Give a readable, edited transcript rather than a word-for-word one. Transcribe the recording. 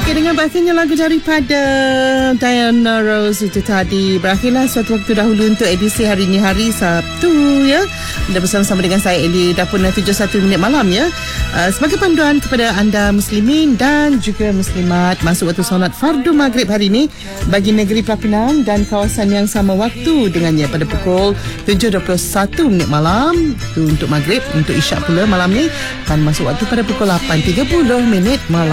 Okey, dengan berakhirnya lagu daripada Diana Ross itu tadi, berakhirlah suatu waktu dahulu untuk edisi hari ini, hari Sabtu ya. Anda bersama-sama dengan saya Eli, dah pun 7:01 malam ya. Sebagai panduan kepada anda muslimin dan juga muslimat masuk waktu solat fardu maghrib hari ini bagi negeri Pelapinang dan kawasan yang sama waktu dengannya pada pukul 7:21 malam itu untuk maghrib. Untuk isyak pula malam ni akan masuk waktu pada pukul 8:30 malam.